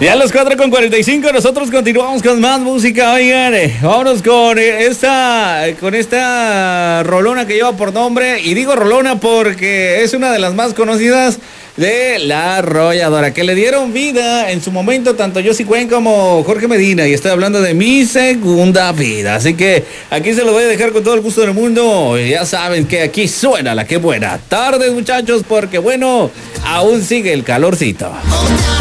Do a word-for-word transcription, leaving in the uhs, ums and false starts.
Ya a las cuatro con cuarenta y cinco nosotros continuamos con más música. Oigan, eh, vámonos con esta, con esta rolona que lleva por nombre, y digo rolona porque es una de las más conocidas de La Arrolladora, que le dieron vida en su momento tanto Josie Cuen como Jorge Medina, y estoy hablando de Mi Segunda Vida. Así que aquí se lo voy a dejar con todo el gusto del mundo. Ya saben que aquí suena la que buena tardes, muchachos, porque bueno, aún sigue el calorcito.